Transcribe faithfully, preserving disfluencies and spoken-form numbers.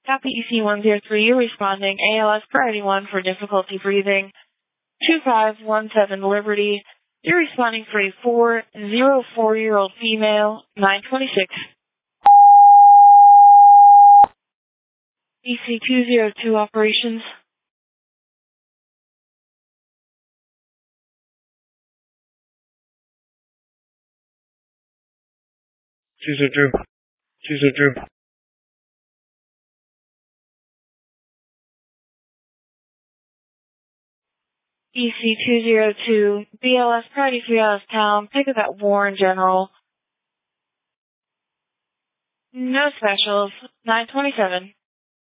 Copy E C one zero three, you're responding A L S priority one for difficulty breathing. two five one seven Liberty, you're responding for a four zero four year old female, nine twenty-six. E C two zero two operations. two zero two. two zero two. E C two zero two, B L S priority three out of town, pick up at Warren General. No specials, nine twenty-seven.